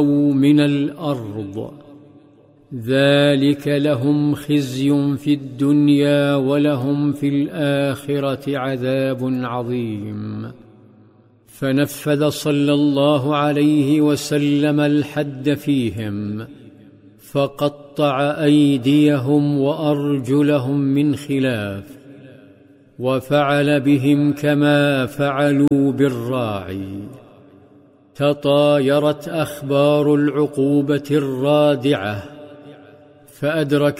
من الأرض، ذلك لهم خزي في الدنيا ولهم في الآخرة عذاب عظيم. فنفذ صلى الله عليه وسلم الحد فيهم، فقطع أيديهم وأرجلهم من خلاف، وفعل بهم كما فعلوا بالراعي. تطايرت أخبار العقوبة الرادعة، فأدرك